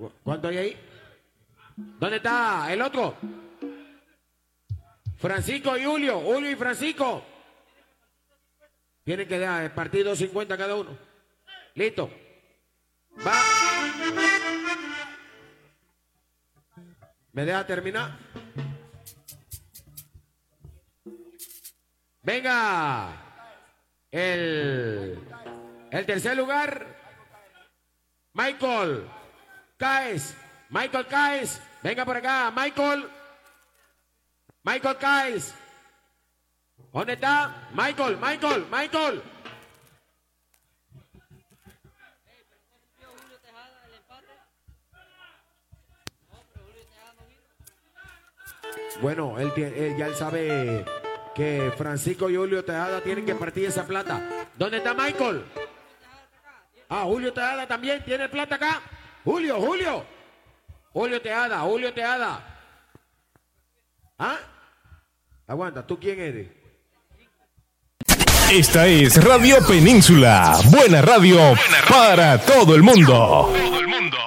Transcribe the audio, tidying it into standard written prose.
¿Cuánto hay ahí? ¿Dónde está el otro? Francisco y Julio. Julio y Francisco. Tienen que dar el partido 50 cada uno. Listo. Va. ¿Me deja terminar? Venga. El tercer lugar. Michael Caes. Michael Caes. Venga por acá. Michael Caes. ¿Dónde está? Michael. Bueno, él ya sabe que Francisco y Julio Tejada tienen que partir esa plata. ¿Dónde está Michael? Ah, Julio Tejada también tiene plata acá. Julio Tejada. ¿Ah? Aguanta, ¿tú quién eres? Esta es Radio Península. Buena radio para todo el mundo.